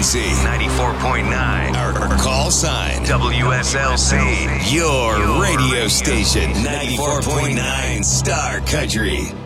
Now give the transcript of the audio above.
frequency 94.9. Our call sign WSLC. your radio station 94.9 Star Country.